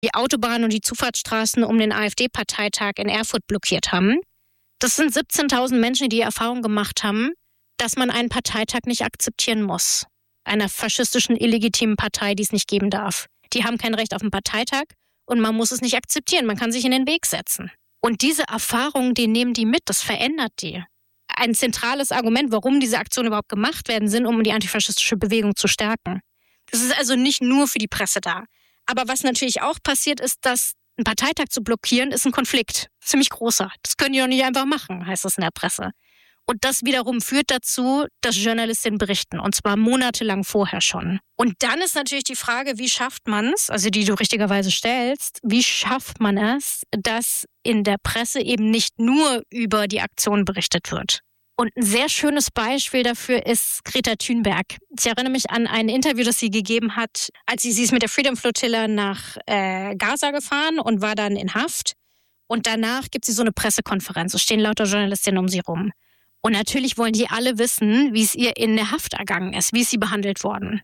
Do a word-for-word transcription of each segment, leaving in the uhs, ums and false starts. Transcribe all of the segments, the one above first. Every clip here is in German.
die Autobahnen und die Zufahrtsstraßen um den AfD-Parteitag in Erfurt blockiert haben. Das sind siebzehntausend Menschen, die die Erfahrung gemacht haben, dass man einen Parteitag nicht akzeptieren muss. Einer faschistischen, illegitimen Partei, die es nicht geben darf. Die haben kein Recht auf einen Parteitag und man muss es nicht akzeptieren. Man kann sich in den Weg setzen. Und diese Erfahrungen, die nehmen die mit, das verändert die. Ein zentrales Argument, warum diese Aktionen überhaupt gemacht werden, sind, um die antifaschistische Bewegung zu stärken. Das ist also nicht nur für die Presse da. Aber was natürlich auch passiert ist, dass einen Parteitag zu blockieren, ist ein Konflikt. Ziemlich großer. Das können die doch nicht einfach machen, heißt das in der Presse. Und das wiederum führt dazu, dass Journalistinnen berichten. Und zwar monatelang vorher schon. Und dann ist natürlich die Frage, wie schafft man es, also die du richtigerweise stellst, wie schafft man es, dass in der Presse eben nicht nur über die Aktion berichtet wird. Und ein sehr schönes Beispiel dafür ist Greta Thunberg. Ich erinnere mich an ein Interview, das sie gegeben hat, als sie, sie ist mit der Freedom Flotilla nach äh, Gaza gefahren und war dann in Haft. Und danach gibt sie so eine Pressekonferenz. Es stehen lauter Journalistinnen um sie rum. Und natürlich wollen die alle wissen, wie es ihr in der Haft ergangen ist, wie ist sie behandelt worden.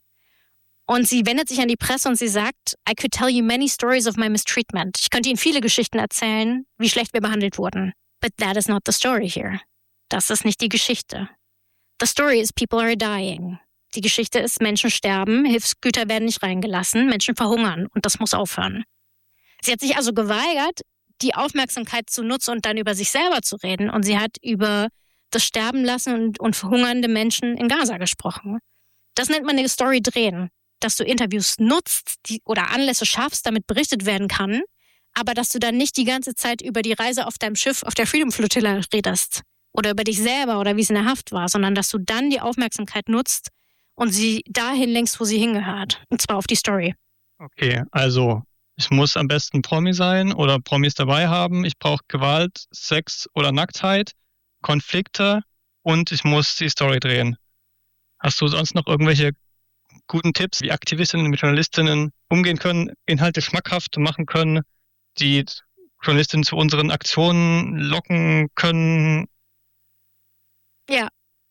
Und sie wendet sich an die Presse und sie sagt, I could tell you many stories of my mistreatment. Ich könnte Ihnen viele Geschichten erzählen, wie schlecht wir behandelt wurden. But that is not the story here. Das ist nicht die Geschichte. The story is people are dying. Die Geschichte ist, Menschen sterben, Hilfsgüter werden nicht reingelassen, Menschen verhungern und das muss aufhören. Sie hat sich also geweigert, die Aufmerksamkeit zu nutzen und dann über sich selber zu reden. Und sie hat über das Sterben lassen und, und verhungernde Menschen in Gaza gesprochen. Das nennt man eine Story drehen. Dass du Interviews nutzt die, oder Anlässe schaffst, damit berichtet werden kann, aber dass du dann nicht die ganze Zeit über die Reise auf deinem Schiff auf der Freedom Flotilla redest oder über dich selber oder wie es in der Haft war, sondern dass du dann die Aufmerksamkeit nutzt und sie dahin lenkst, wo sie hingehört. Und zwar auf die Story. Okay, also ich muss am besten Promi sein oder Promis dabei haben. Ich brauche Gewalt, Sex oder Nacktheit, Konflikte und ich muss die Story drehen. Hast du sonst noch irgendwelche guten Tipps, wie Aktivistinnen mit Journalistinnen umgehen können, Inhalte schmackhaft machen können, die Journalistinnen zu unseren Aktionen locken können? Ja,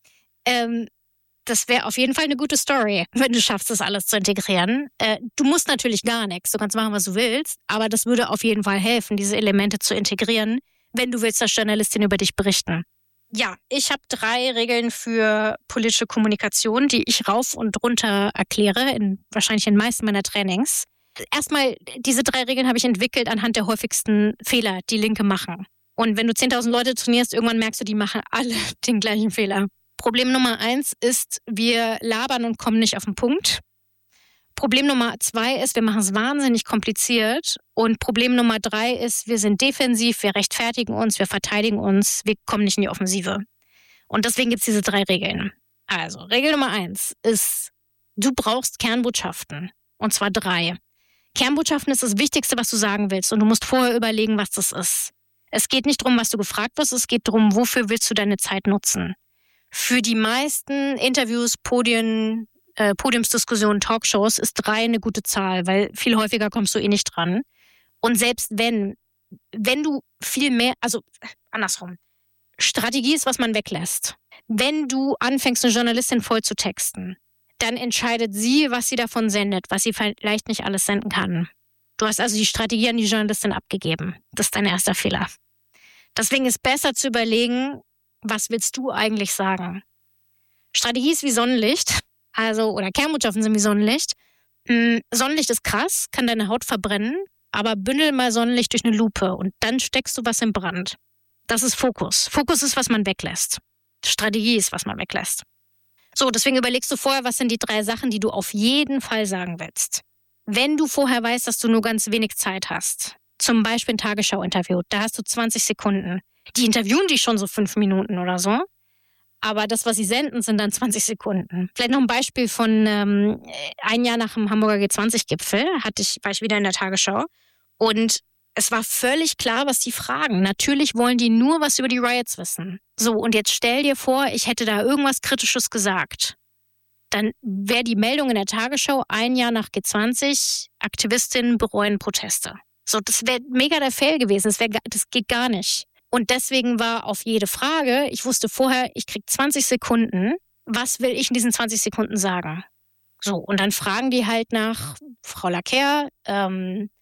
ähm, das wäre auf jeden Fall eine gute Story, wenn du schaffst, das alles zu integrieren. Äh, du musst natürlich gar nichts, du kannst machen, was du willst, aber das würde auf jeden Fall helfen, diese Elemente zu integrieren, wenn du willst, dass Journalistinnen über dich berichten. Ja, ich habe drei Regeln für politische Kommunikation, die ich rauf und runter erkläre, in, wahrscheinlich in den meisten meiner Trainings. Erstmal, diese drei Regeln habe ich entwickelt anhand der häufigsten Fehler, die Linke machen. Und wenn du zehntausend Leute trainierst, irgendwann merkst du, die machen alle den gleichen Fehler. Problem Nummer eins ist, wir labern und kommen nicht auf den Punkt. Problem Nummer zwei ist, wir machen es wahnsinnig kompliziert. Und Problem Nummer drei ist, wir sind defensiv, wir rechtfertigen uns, wir verteidigen uns, wir kommen nicht in die Offensive. Und deswegen gibt es diese drei Regeln. Also, Regel Nummer eins ist, du brauchst Kernbotschaften. Und zwar drei. Kernbotschaften ist das Wichtigste, was du sagen willst. Und du musst vorher überlegen, was das ist. Es geht nicht darum, was du gefragt wirst, es geht darum, wofür willst du deine Zeit nutzen. Für die meisten Interviews, Podien, äh, Podiumsdiskussionen, Talkshows ist drei eine gute Zahl, weil viel häufiger kommst du eh nicht dran. Und selbst wenn, wenn du viel mehr, also andersrum, Strategie ist, was man weglässt. Wenn du anfängst, eine Journalistin voll zu texten, dann entscheidet sie, was sie davon sendet, was sie vielleicht nicht alles senden kann. Du hast also die Strategie an die Journalistin abgegeben. Das ist dein erster Fehler. Deswegen ist besser zu überlegen, was willst du eigentlich sagen? Strategie ist wie Sonnenlicht, also oder Kernbotschaften sind wie Sonnenlicht. Mm, Sonnenlicht ist krass, kann deine Haut verbrennen, aber bündel mal Sonnenlicht durch eine Lupe und dann steckst du was in Brand. Das ist Fokus. Fokus ist, was man weglässt. Strategie ist, was man weglässt. So, deswegen überlegst du vorher, was sind die drei Sachen, die du auf jeden Fall sagen willst. Wenn du vorher weißt, dass du nur ganz wenig Zeit hast, zum Beispiel ein Tagesschau-Interview, da hast du zwanzig Sekunden. Die interviewen dich schon so fünf Minuten oder so, aber das, was sie senden, sind dann zwanzig Sekunden. Vielleicht noch ein Beispiel von ähm, ein Jahr nach dem Hamburger G zwanzig Gipfel hatte ich, war ich wieder in der Tagesschau und es war völlig klar, was die fragen. Natürlich wollen die nur was über die Riots wissen. So, und jetzt stell dir vor, ich hätte da irgendwas Kritisches gesagt. Dann wäre die Meldung in der Tagesschau, ein Jahr nach G zwanzig, Aktivistinnen bereuen Proteste. So, das wäre mega der Fail gewesen. Das, wär, das geht gar nicht. Und deswegen war auf jede Frage, ich wusste vorher, ich krieg zwanzig Sekunden. Was will ich in diesen zwanzig Sekunden sagen? So, und dann fragen die halt nach Frau Lacker, ähm,